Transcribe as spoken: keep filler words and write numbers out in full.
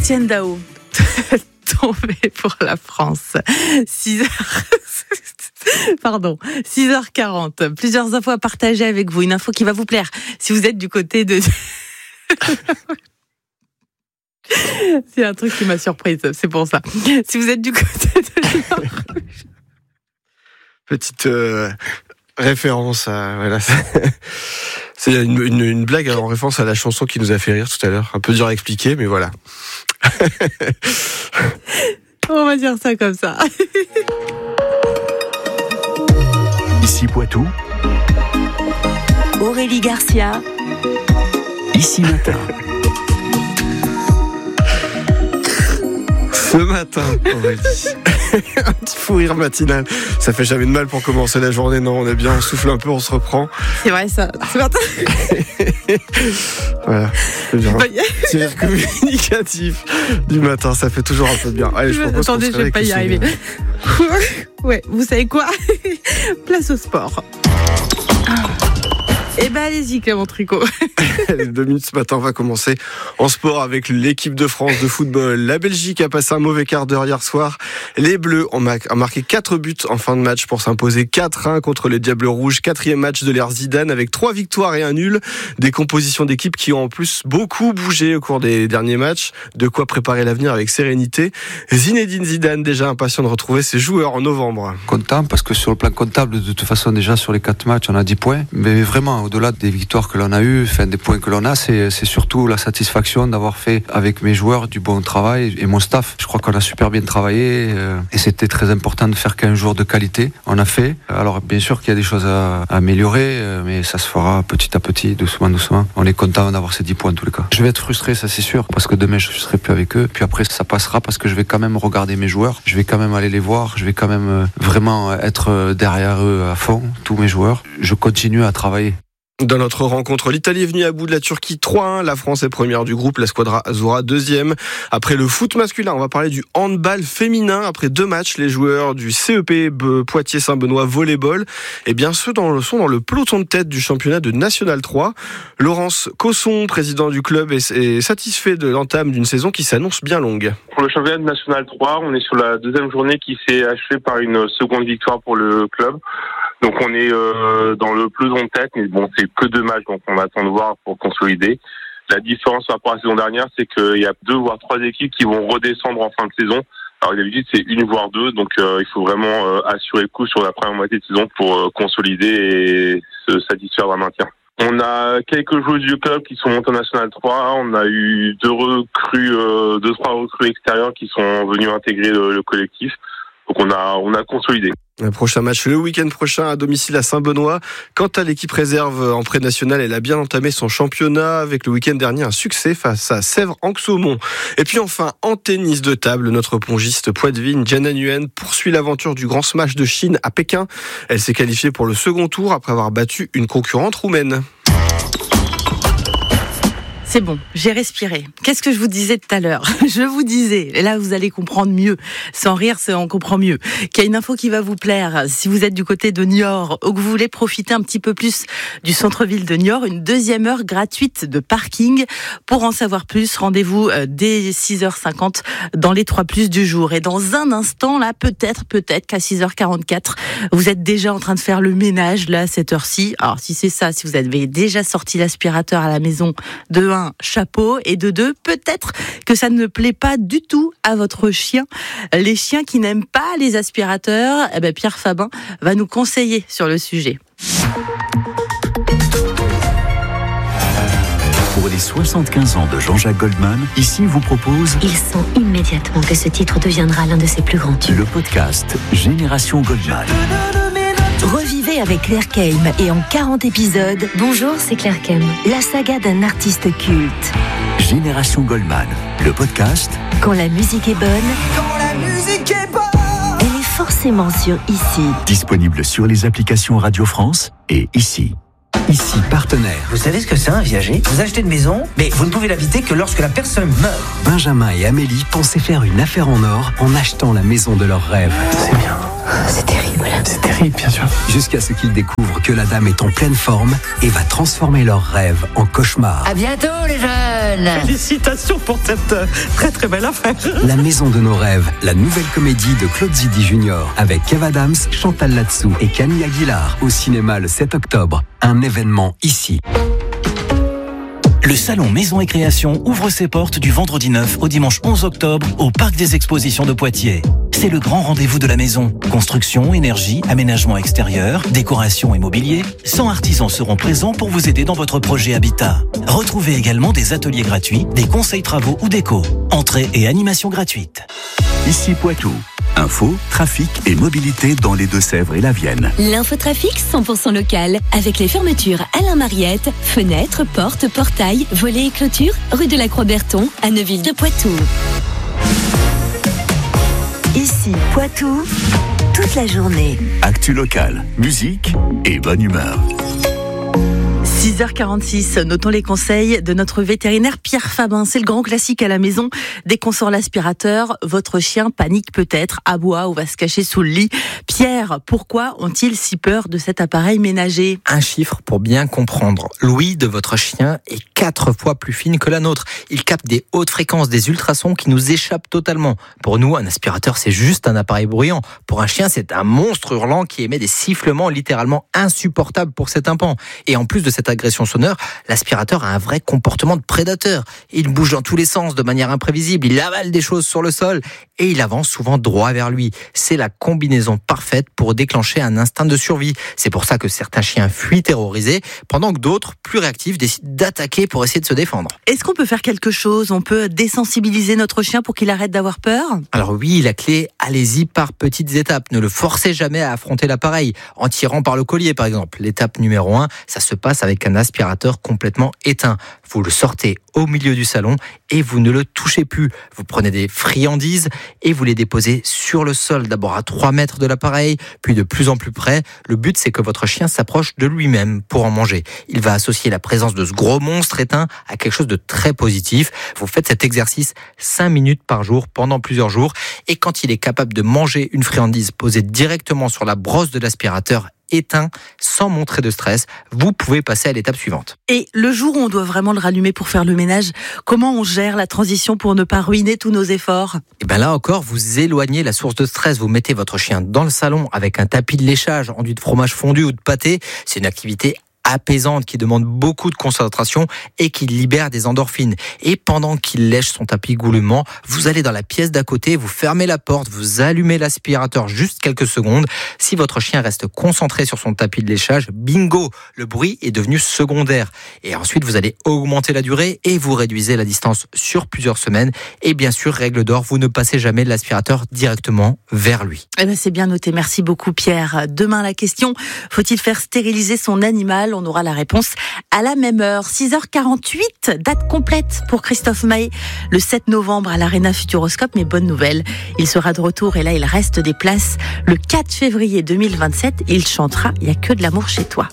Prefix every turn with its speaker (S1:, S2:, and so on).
S1: Etienne Dao, tombé pour la France. six heures... Pardon, six heures quarante. Plusieurs infos à partager avec vous. Une info qui va vous plaire si vous êtes du côté de... C'est un truc qui m'a surprise, c'est pour ça. Si vous êtes du côté de...
S2: Petite euh, référence à... Voilà, c'est une, une, une blague en référence à la chanson qui nous a fait rire tout à l'heure. Un peu dur à expliquer, mais voilà.
S1: On va dire ça comme ça.
S3: Ici Poitou,
S4: Aurélie Garcia,
S3: Ici Matin.
S2: Ce matin, Aurélie. Un petit fou rire matinal. Ça fait jamais de mal pour commencer la journée, non? On est bien, on souffle un peu, on se reprend.
S1: C'est vrai ça, ce matin.
S2: Voilà, c'est bien. Petit rire communicatif du matin, ça fait toujours un peu bien. Allez, je propose
S1: Attendez,
S2: qu'on se
S1: je vais pas y arriver. Ouais, vous savez quoi? Place au sport. Eh ben allez-y Clément Tricot.
S2: Deux minutes ce matin, on va commencer en sport avec l'équipe de France de football. La Belgique a passé un mauvais quart d'heure hier soir. Les Bleus ont marqué quatre buts en fin de match pour s'imposer quatre un contre les Diables Rouges. Quatrième match de l'ère Zidane avec trois victoires et un nul. Des compositions d'équipe qui ont en plus beaucoup bougé au cours des derniers matchs. De quoi préparer l'avenir avec sérénité. Zinedine Zidane déjà impatient de retrouver ses joueurs en novembre.
S5: Content parce que sur le plan comptable, de toute façon déjà sur les quatre matchs on a dix points. Mais vraiment au-delà des victoires que l'on a eues, enfin, des points que l'on a, c'est, c'est surtout la satisfaction d'avoir fait avec mes joueurs du bon travail et mon staff. Je crois qu'on a super bien travaillé euh, et c'était très important de faire quinze jours de qualité. On a fait. Alors bien sûr qu'il y a des choses à, à améliorer, euh, mais ça se fera petit à petit, doucement, doucement. On est content d'avoir ces dix points en tous les cas. Je vais être frustré, ça c'est sûr, parce que demain je ne serai plus avec eux. Puis après ça passera parce que je vais quand même regarder mes joueurs. Je vais quand même aller les voir. Je vais quand même euh, vraiment être derrière eux à fond, tous mes joueurs. Je continue à travailler.
S2: Dans notre rencontre, l'Italie est venue à bout de la Turquie trois un. La France est première du groupe, la Squadra Azzurra deuxième. Après le foot masculin, on va parler du handball féminin. Après deux matchs, les joueurs du C E P Poitiers-Saint-Benoît Volleyball, eh bien ceux dans le, sont dans le peloton de tête du championnat de National trois. Laurence Cosson, président du club, est, est satisfait de l'entame d'une saison qui s'annonce bien longue.
S6: Pour le championnat de National trois, on est sur la deuxième journée qui s'est achevée par une seconde victoire pour le club. Donc on est euh, dans le peloton de tête, mais bon, c'est que deux matchs, donc on attend de voir pour consolider. La différence par rapport à la saison dernière, c'est qu'il y a deux voire trois équipes qui vont redescendre en fin de saison. Alors d'habitude, c'est une voire deux, donc euh, il faut vraiment euh, assurer le coup sur la première moitié de saison pour euh, consolider et se satisfaire d'un maintien. On a quelques joueurs du club qui sont montés en National trois. On a eu deux recrues, euh, deux trois recrues extérieures qui sont venus intégrer le, le collectif. Donc on a on a consolidé.
S2: Un prochain match le week-end prochain à domicile à Saint-Benoît. Quant à l'équipe réserve en pré-national, elle a bien entamé son championnat avec le week-end dernier un succès face à Sèvres-Anxaumont. Et puis enfin, en tennis de table, notre pongiste poitevine Jana Nguyen poursuit l'aventure du Grand Smash de Chine à Pékin. Elle s'est qualifiée pour le second tour après avoir battu une concurrente roumaine.
S1: C'est bon, j'ai respiré. Qu'est-ce que je vous disais tout à l'heure? Je vous disais, et là vous allez comprendre mieux, sans rire, on comprend mieux, qu'il y a une info qui va vous plaire. Si vous êtes du côté de Niort ou que vous voulez profiter un petit peu plus du centre-ville de Niort, une deuxième heure gratuite de parking. Pour en savoir plus, rendez-vous dès six heures cinquante dans les trois plus du jour. Et dans un instant, là, peut-être, peut-être qu'à six heures quarante-quatre, vous êtes déjà en train de faire le ménage, là, à cette heure-ci. Alors si c'est ça, si vous avez déjà sorti l'aspirateur à la maison, de un, chapeau, et de deux, peut-être que ça ne plaît pas du tout à votre chien. Les chiens qui n'aiment pas les aspirateurs, eh ben Pierre Fabin va nous conseiller sur le sujet.
S3: Pour les soixante-quinze ans de Jean-Jacques Goldman, ici vous propose...
S7: Il sent immédiatement que ce titre deviendra l'un de ses plus grands tubes.
S3: Le podcast Génération Goldman.
S4: Revivez avec Claire Keim et en quarante épisodes.
S7: Bonjour, c'est Claire Keim.
S4: La saga d'un artiste culte.
S3: Génération Goldman, le podcast.
S4: Quand la musique est bonne.
S8: Quand la musique est bonne.
S4: Elle est forcément sur Ici.
S3: Disponible sur les applications Radio France et Ici. Ici, partenaire.
S8: Vous savez ce que c'est un viager? Vous achetez une maison, mais vous ne pouvez l'habiter que lorsque la personne meurt.
S9: Benjamin et Amélie pensaient faire une affaire en or en achetant la maison de leurs rêves.
S8: C'est bien.
S7: C'est terrible. terrible.
S9: C'est terrible, bien sûr.
S10: Jusqu'à ce qu'ils découvrent que la dame est en pleine forme et va transformer leurs rêves en cauchemars.
S8: À bientôt les jeunes.
S1: Félicitations pour cette euh, très très belle affaire.
S10: La maison de nos rêves, la nouvelle comédie de Claude Zidi Junior avec Kev Adams, Chantal Latsou et Camille Aguilar au cinéma le sept octobre. Un événement ici.
S11: Le salon Maison et Création ouvre ses portes du vendredi neuf au dimanche onze octobre au Parc des Expositions de Poitiers. C'est le grand rendez-vous de la maison. Construction, énergie, aménagement extérieur, décoration et mobilier. cent artisans seront présents pour vous aider dans votre projet habitat. Retrouvez également des ateliers gratuits, des conseils travaux ou déco. Entrée et animation gratuite.
S3: Ici Poitou. Info, trafic et mobilité dans les Deux-Sèvres et la Vienne.
S4: L'infotrafic cent pour cent local, avec les fermetures Alain Mariette, fenêtres, portes, portails, volets et clôtures, rue de la Croix-Berton, à Neuville de Poitou.
S12: Ici Poitou, toute la journée.
S3: Actu locale, musique et bonne humeur.
S1: six heures quarante-six, notons les conseils de notre vétérinaire Pierre Fabin. C'est le grand classique à la maison. Dès qu'on sort l'aspirateur, votre chien panique peut-être, aboie ou va se cacher sous le lit. Pierre, pourquoi ont-ils si peur de cet appareil ménager ?
S13: Un chiffre pour bien comprendre. L'ouïe de votre chien est quatre fois plus fine que la nôtre. Il capte des hautes fréquences, des ultrasons qui nous échappent totalement. Pour nous, un aspirateur, c'est juste un appareil bruyant. Pour un chien, c'est un monstre hurlant qui émet des sifflements littéralement insupportables pour cet tympan. Et en plus de cette agression sonore, l'aspirateur a un vrai comportement de prédateur. Il bouge dans tous les sens de manière imprévisible, il avale des choses sur le sol et il avance souvent droit vers lui. C'est la combinaison parfaite pour déclencher un instinct de survie. C'est pour ça que certains chiens fuient terrorisés, pendant que d'autres, plus réactifs, décident d'attaquer pour essayer de se défendre.
S1: Est-ce qu'on peut faire quelque chose ? On peut désensibiliser notre chien pour qu'il arrête d'avoir peur ?
S13: Alors oui, la clé, allez-y par petites étapes. Ne le forcez jamais à affronter l'appareil, en tirant par le collier par exemple. L'étape numéro un, ça se passe avec un aspirateur complètement éteint. Vous le sortez au milieu du salon et vous ne le touchez plus. Vous prenez des friandises et vous les déposez sur le sol, d'abord à trois mètres de l'appareil, puis de plus en plus près. Le but, c'est que votre chien s'approche de lui-même pour en manger. Il va associer la présence de ce gros monstre éteint à quelque chose de très positif. Vous faites cet exercice cinq minutes par jour pendant plusieurs jours et quand il est capable de manger une friandise posée directement sur la brosse de l'aspirateur éteint, sans montrer de stress, vous pouvez passer à l'étape suivante.
S1: Et le jour où on doit vraiment le rallumer pour faire le ménage, comment on gère la transition pour ne pas ruiner tous nos efforts ?
S13: Et bien là encore, vous éloignez la source de stress. Vous mettez votre chien dans le salon avec un tapis de léchage enduit de fromage fondu ou de pâté. C'est une activité apaisante qui demande beaucoup de concentration et qui libère des endorphines. Et pendant qu'il lèche son tapis goulûment, vous allez dans la pièce d'à côté, vous fermez la porte, vous allumez l'aspirateur juste quelques secondes. Si votre chien reste concentré sur son tapis de léchage, bingo, le bruit est devenu secondaire. Et ensuite, vous allez augmenter la durée et vous réduisez la distance sur plusieurs semaines. Et bien sûr, règle d'or, vous ne passez jamais l'aspirateur directement vers lui.
S1: Eh ben, c'est bien noté. Merci beaucoup, Pierre. Demain, la question, faut-il faire stériliser son animal ? On aura la réponse à la même heure. six heures quarante-huit, date complète pour Christophe Maé, le sept novembre à l'Arena Futuroscope. Mais bonne nouvelle, il sera de retour et là, il reste des places. Le quatre février deux mille vingt-sept, il chantera « Il n'y a que de l'amour chez toi ».